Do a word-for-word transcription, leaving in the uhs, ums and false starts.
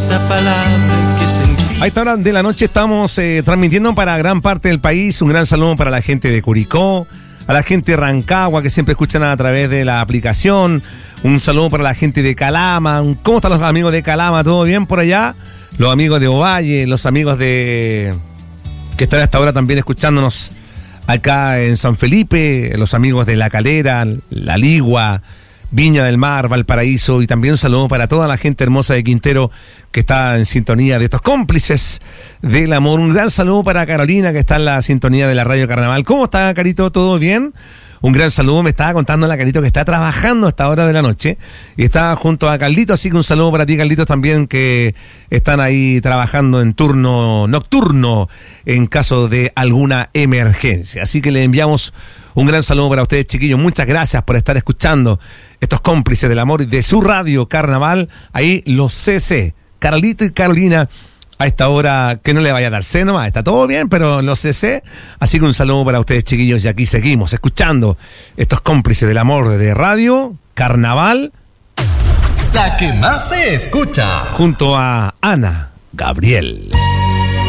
esa palabra que sentí. A esta hora de la noche estamos eh, transmitiendo para gran parte del país. Un gran saludo para la gente de Curicó, a la gente de Rancagua que siempre escuchan a través de la aplicación. Un saludo para la gente de Calama. ¿Cómo están los amigos de Calama? ¿Todo bien por allá? Los amigos de Ovalle, los amigos de que están hasta ahora también escuchándonos acá en San Felipe, los amigos de La Calera, La Ligua, Viña del Mar, Valparaíso, y también un saludo para toda la gente hermosa de Quintero que está en sintonía de estos cómplices del amor. Un gran saludo para Carolina, que está en la sintonía de la Radio Carnaval. ¿Cómo está, Carito? ¿Todo bien? Un gran saludo, me estaba contando la Carito que está trabajando a esta hora de la noche y está junto a Carlito, así que un saludo para ti, Carlitos, también, que están ahí trabajando en turno nocturno en caso de alguna emergencia. Así que le enviamos un gran saludo para ustedes, chiquillos. Muchas gracias por estar escuchando estos cómplices del amor de su Radio Carnaval. Ahí los C C, Carlito y Carolina, a esta hora, que no le vaya a dar C nomás, está todo bien, pero los C C. Así que un saludo para ustedes, chiquillos, y aquí seguimos escuchando estos cómplices del amor de Radio Carnaval. La que más se escucha. Junto a Ana Gabriel.